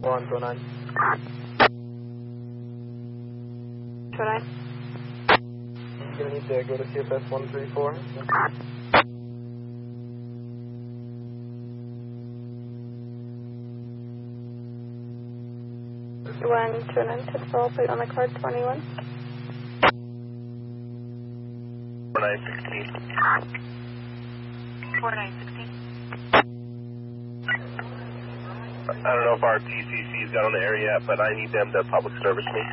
129. 29. You're going to need to go to CFS 134. 129 to follow plate on the card 21. 4916. 4916. I don't know if our TCC's got on the area yet, but I need them to public service me.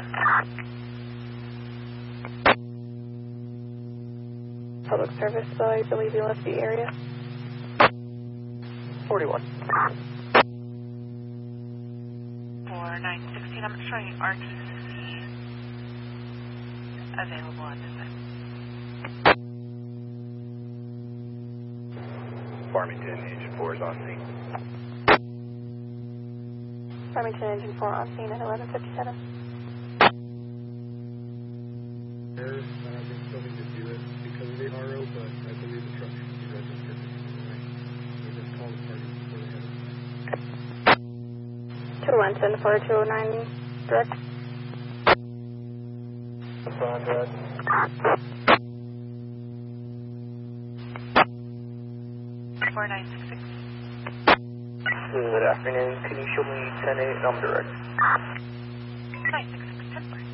Public service, so I believe you left the area. 41. 4916, I'm showing RTCC available at this time. Farmington, Engine 4 is on scene. Farmington Engine 4 on scene at 11:57. There, I think still need to do it because of the RO, but I believe the truck should be registered anyway. We just call the party before they have it. 2174 209 direct. That's on direct. 4966. Good afternoon. Can you show me 10-8 number direct? 966.